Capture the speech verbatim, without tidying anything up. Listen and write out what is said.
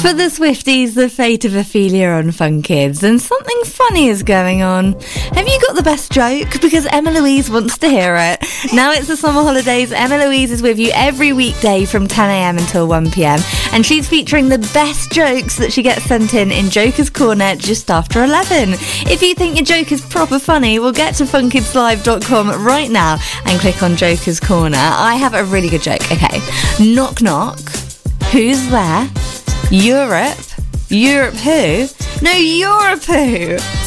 For the Swifties, the fate of Ophelia on Fun Kids, and something funny is going on. Have you got the best joke? Because Emma Louise wants to hear it. Now it's the summer holidays, Emma Louise is with you every weekday from ten a.m. until one p.m. and she's featuring the best jokes that she gets sent in in Joker's Corner just after eleven. If you think your joke is proper funny, we'll get to fun kids live dot com right now and click on Joker's Corner. I have a really good joke. Okay. Knock knock. Who's there? Europe? Europe who? No, Europe who?